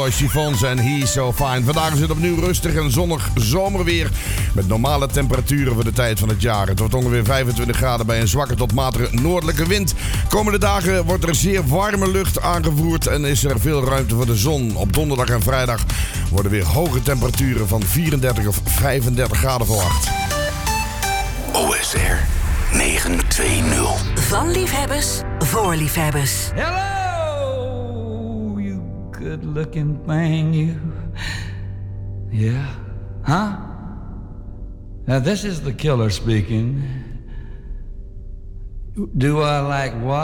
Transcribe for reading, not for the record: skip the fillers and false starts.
Chiffons en He's So Fine. Vandaag is het opnieuw rustig en zonnig zomerweer met normale temperaturen voor de tijd van het jaar. Het wordt ongeveer 25 graden bij een zwakke tot matige noordelijke wind. Komende dagen wordt er zeer warme lucht aangevoerd en is er veel ruimte voor de zon. Op donderdag en vrijdag worden weer hoge temperaturen van 34 of 35 graden verwacht. OSR 920. Van liefhebbers voor liefhebbers. Hello, you good-looking thing, you. Yeah? Huh? Now, this is the killer speaking. Do I like what?